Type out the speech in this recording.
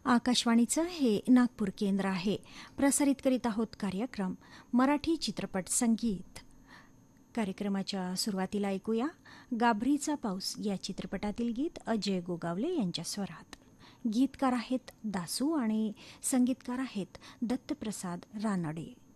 आकाशवाणीचं हे नागपूर केंद्र आहे. प्रसारित करीत आहोत कार्यक्रम मराठी चित्रपट संगीत. कार्यक्रमाच्या सुरुवातीला ऐकूया गाभरीचा पाऊस या चित्रपटातील गीत अजय गोगावले यांच्या स्वरात. गीतकार आहेत दासू आणि संगीतकार आहेत दत्तप्रसाद रानडे.